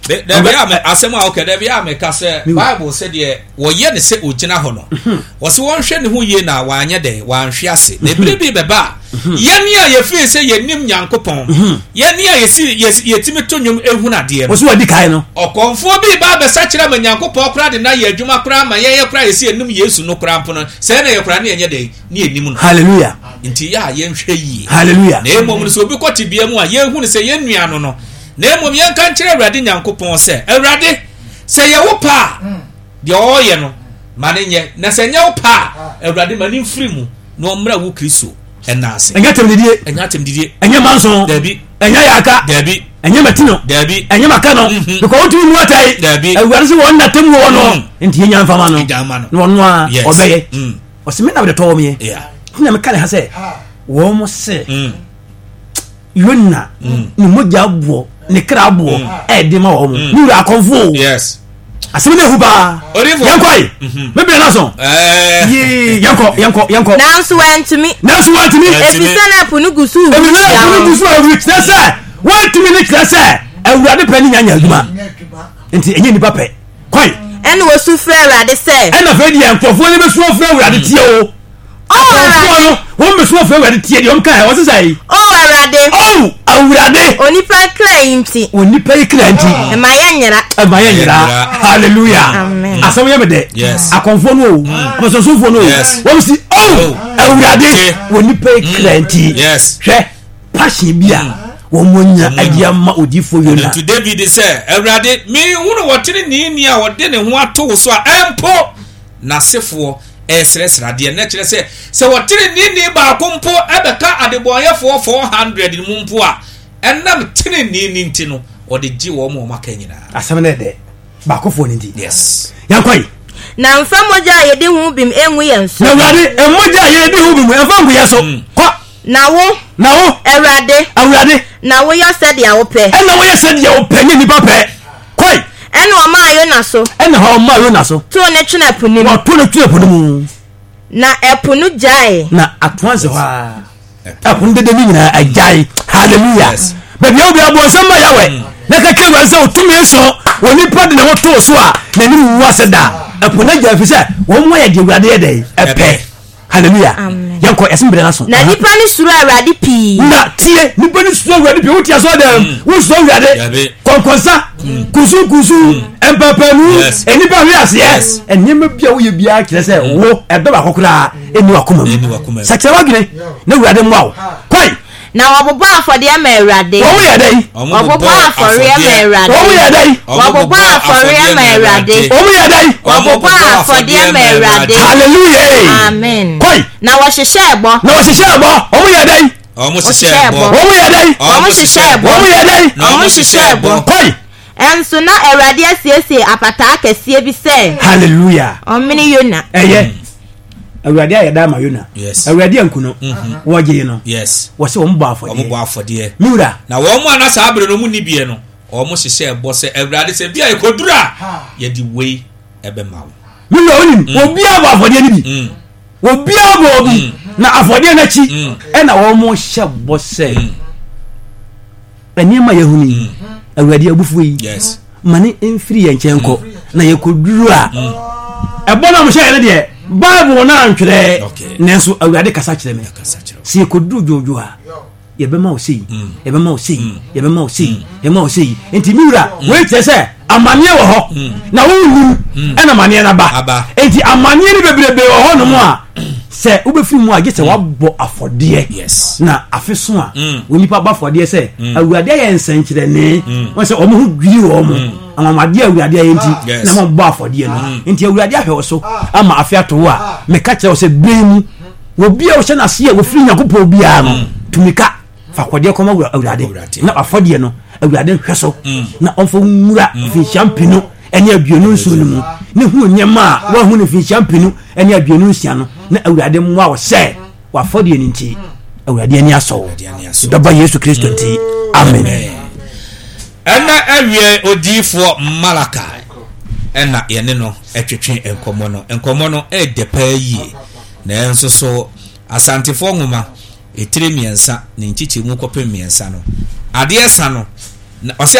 there be am asema okay there be am ka say Bible said there wo ye ne se ogina ho no wo se won hwe ne ho ye na wa anya den wa nhwe ase na bi beba ye ne a ye fi se ye nim Nyankopon ye ne a ye timi to nwum ehu na de wo se wadi kai no okonfo bi ba be sa kire ma Nyankopon kra de na ye adwuma kra ma ye kra ye se enum Yesu no kra mpo no se na ye kra na ye de ne enim no hallelujah nti ya ye nhwe yi hallelujah na emom no so bi ko tibia mu a ye hu ne se ye nua no no na emom ye kan kire Awurade Nyankopon se Awurade se ye wo pa de o ye no mane nye na se nye wo pa Awurade mani mfiri mu no mra wo Kristo enase enya temdidie enya manso dabi enya yaka dabi enya matino dabi enya makano because what you want ai dabi Awurade se won na temu wo no enti enya mfama no no no a obeye o se me na de to me na me kale ha se wo mo se yonna ni moja abo ni kra abo e de ma wo mo ni ra konfo yes asemi na huba yankoi me be na so yanko nanso want me ebisana punugusu say want me ni say Awurade pani nyanya aduma enti enye ni pape koi ene wo su frɛ Awurade say ene fa di yankofo ni be su frɛ Awurade tie o Awurade won be su frɛ Awurade tie di on kai wo say Awurade onipa client e ma yanyera hallelujah asawo ye me de akonfo no o so fo no wo si Awurade onipa client hwe passion bia wo monya adia ma odifo yona to David say Awurade me hunu wotire ni a wode ne ho ato so a empo na sefo esresra de na kire se wotire ni ba kompo ebeka adeboyefo 400 mu mpo a enam tine ni ntino ode gi wo mo maka nyina asem na de ba kofo ni ndi yes yankoi na mfa moja yede hu bim enwu yenso na Awurade moja yede hu bim enfa ngu yeso ko na wo Awurade na wo ya said ya wo pe na wo ya said ya wo pe ni pa pe koi ene o ma yona so to ne twena puni mo to ne twena puni mu na epunu jai na atwanze wa epunu de ni nyina ajai hallelujah baby obi abonsa ma yawe na ka kewa se otumi so woni pade na woto so a na ni mu aseda epunu jai fi se wo mo ya de Awurade ye dey epe hallelujah yanko esimbre na so na nipa ni suru Awurade pi na tie nipa ni suru Awurade pi wuti aso dem wo suru Awurade konkonsa kusu empapanu enipa wi ase enyema bia wo ye bia kire se wo ebe ba kokura eni wakoma mu sakira wagire na Awurade mu awo koi na wabobo afode ma Awurade wo ye dai wabobo afore ma Awurade wo ye dai wabobo afore ma Awurade wo ye dai wabobo afode ma Awurade hallelujah amen koi na wo hyehyɛ ebo wo ye dai omo hyehyɛ ebo koi enso na Awurade asiesie apata akɛseɛ bi sɛ hallelujah ɔmene Yona eye Awurade ayeda ma Yona Awurade ankuno wo gye no wo se wo mbo afode miura na wo mo anasa abre no mu ni bie no omo hyehyɛ ebo sɛ Awurade sɛ bia ekodura ye di wei ebe ma wo miura onim obi abo afode ni bi obi abo bi na afode na chi e na wo mo hyɛ bo sɛ enima yehuni Awurade abufu yi mane emfiri ye nkyɛnko na yekoduru a ebo na mo hyɛ ne de Bible na antwere nenso Awurade kasa kyerɛ me si yekoduru jojo a yebema osei enti miura we kyerɛ sɛ amane wo ho na wo hu na amane na ba enti amane ni bebrebe wo ho no mo a se ubefi mu a gese wabɔ afɔdeɛ na afeso a wonipa ba afɔdeɛ sɛ Awurade yɛ nsankyerɛ ne won sɛ ɔmo hu dwiri wɔ mo amamade Awurade yɛ nti na mo bɔ afɔdeɛ no nti Awurade ahwɛ wo so ama afiato a meka kyerɛ wo sɛ bremu wo bia wo hyɛ na se wo firi Nyankopɔn bia no tumika fa kɔdeɛ kɔma Awurade na afɔdeɛ no Awurade hwɛ so na ɔmfa nwura fi champino ene aduonu nso no mu ne hu nyema a wa hu ne fi champino ene aduonu nsia no na Awurade mu a wo sɛ wa fɔdeɛ ni nti Awurade ani aso daba Yesu Kristo nti amen ena awie odifo Malakai ena yene no etwetwe enkomo no edepa yie na enso so asantefo nwoma etire miensa ne nchiche mu kopem miensa no ade esa no